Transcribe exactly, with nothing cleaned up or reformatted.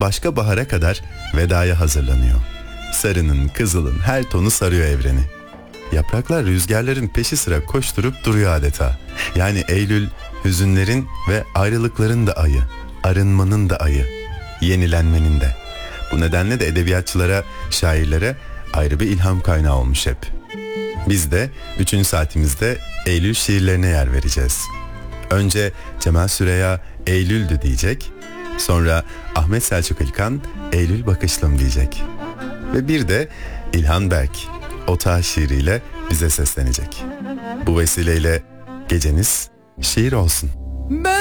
başka bahara kadar vedaya hazırlanıyor. Sarının, kızılın her tonu sarıyor evreni. Yapraklar rüzgarların peşi sıra koşturup duruyor adeta. Yani Eylül hüzünlerin ve ayrılıkların da ayı, arınmanın da ayı, yenilenmenin de. Bu nedenle de edebiyatçılara, şairlere ayrı bir ilham kaynağı olmuş hep. Biz de üçüncü saatimizde Eylül şiirlerine yer vereceğiz. Önce Cemal Süreya Eylül'dü diyecek, sonra Ahmet Selçuk İlkan Eylül bakışlım diyecek. Ve bir de İlhan Berk Otağı şiiriyle bize seslenecek. Bu vesileyle geceniz şiir olsun.